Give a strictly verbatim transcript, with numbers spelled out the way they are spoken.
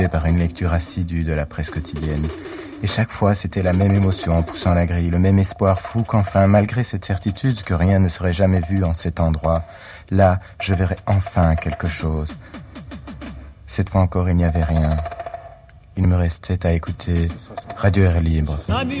par une lecture assidue de la presse quotidienne. Et chaque fois, c'était la même émotion en poussant la grille, le même espoir fou qu'enfin, malgré cette certitude que rien ne serait jamais vu en cet endroit, là, je verrais enfin quelque chose. Cette fois encore, il n'y avait rien. Il me restait à écouter Radio Air Libre.